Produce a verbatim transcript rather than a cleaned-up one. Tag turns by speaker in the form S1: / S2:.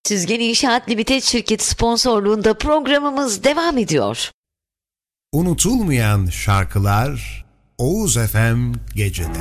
S1: Süzgen İnşaat Limited şirketi sponsorluğunda programımız devam ediyor.
S2: Unutulmayan şarkılar Oğuz F M Gece'de.